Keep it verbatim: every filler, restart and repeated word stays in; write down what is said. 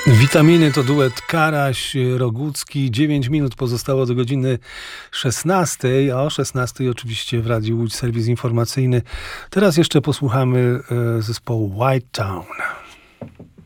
Witaminy to duet Karaś-Rogucki. dziewięć minut pozostało do godziny szesnastej, a o szesnastej oczywiście w Radiu Łódź serwis informacyjny. Teraz jeszcze posłuchamy e, zespołu White Town.